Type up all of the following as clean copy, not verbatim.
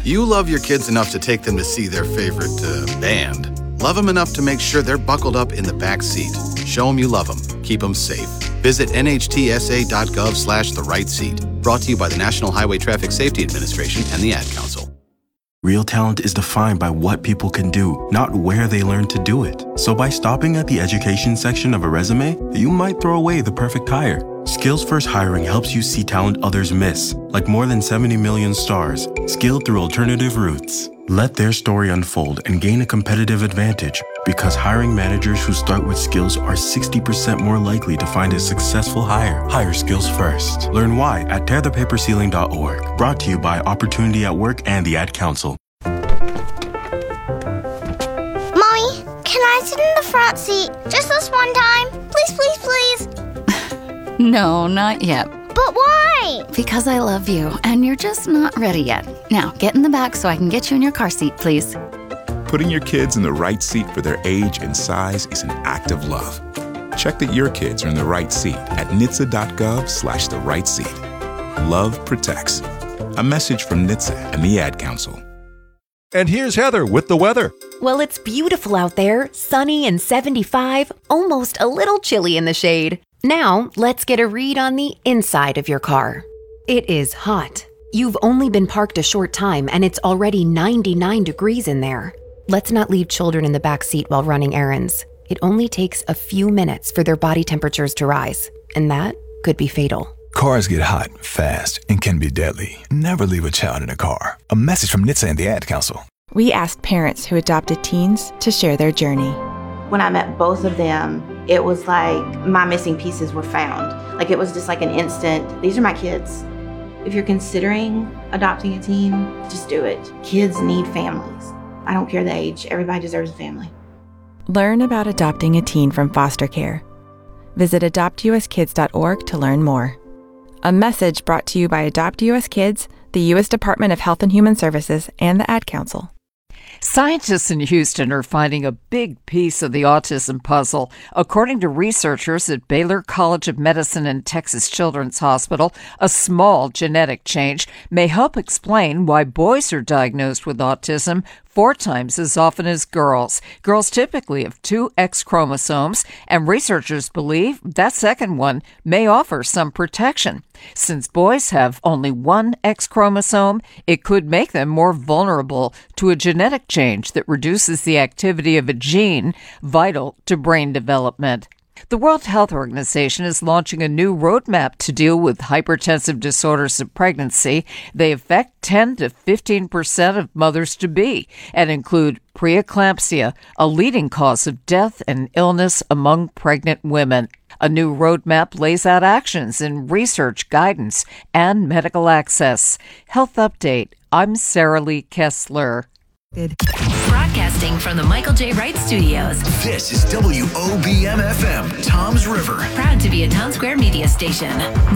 You love your kids enough to take them to see their favorite band. Love them enough to make sure they're buckled up in the back seat. Show them you love them. Keep them safe. Visit nhtsa.gov/the-right-seat. Brought to you by the National Highway Traffic Safety Administration and the Ad Council. Real talent is defined by what people can do, not where they learn to do it. So by stopping at the education section of a resume, you might throw away the perfect hire. Skills First Hiring helps you see talent others miss, like more than 70 million stars, skilled through alternative routes. Let their story unfold and gain a competitive advantage, because hiring managers who start with skills are 60% more likely to find a successful hire. Hire skills first. Learn why at tearthepaperceiling.org. Brought to you by Opportunity at Work and the Ad Council. Mommy, can I sit in the front seat just this one time? Please, please, please. No, not yet. But why? Because I love you, and you're just not ready yet. Now, get in the back so I can get you in your car seat, please. Putting your kids in the right seat for their age and size is an act of love. Check that your kids are in the right seat at nhtsa.gov/the-right-seat. Love protects. A message from NHTSA and the Ad Council. And here's Heather with the weather. Well, it's beautiful out there, sunny and 75, almost a little chilly in the shade. Now, let's get a read on the inside of your car. It is hot. You've only been parked a short time and it's already 99 degrees in there. Let's not leave children in the back seat while running errands. It only takes a few minutes for their body temperatures to rise, and that could be fatal. Cars get hot, fast, and can be deadly. Never leave a child in a car. A message from NHTSA and the Ad Council. We asked parents who adopted teens to share their journey. When I met both of them, it was like my missing pieces were found. Like it was just like an instant, these are my kids. If you're considering adopting a teen, just do it. Kids need families. I don't care the age, everybody deserves a family. Learn about adopting a teen from foster care. Visit adoptuskids.org to learn more. A message brought to you by Adopt US Kids, the U.S. Department of Health and Human Services, and the Ad Council. Scientists in Houston are finding a big piece of the autism puzzle. According to researchers at Baylor College of Medicine and Texas Children's Hospital, a small genetic change may help explain why boys are diagnosed with autism 4 times as often as girls. Girls typically have 2 X chromosomes, and researchers believe that second one may offer some protection. Since boys have only 1 X chromosome, it could make them more vulnerable to a genetic change that reduces the activity of a gene vital to brain development. The World Health Organization is launching a new roadmap to deal with hypertensive disorders of pregnancy. They affect 10 to 15% of mothers-to-be and include preeclampsia, a leading cause of death and illness among pregnant women. A new roadmap lays out actions in research, guidance, and medical access. Health Update. I'm Sarah Lee Kessler. Broadcasting from the Michael J. Wright Studios. This is WOBM-FM, Toms River. Proud to be a Town Square media station.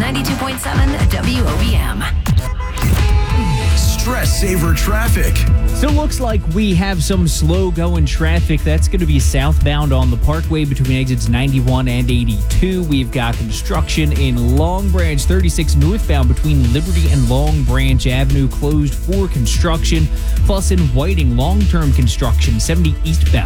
92.7 WOBM. Stress Saver traffic. Still looks like we have some slow going traffic. That's going to be southbound on the Parkway between exits 91 and 82. We've got construction in Long Branch, 36 northbound between Liberty and Long Branch Avenue, closed for construction. Plus in Whiting, long-term construction, 70 eastbound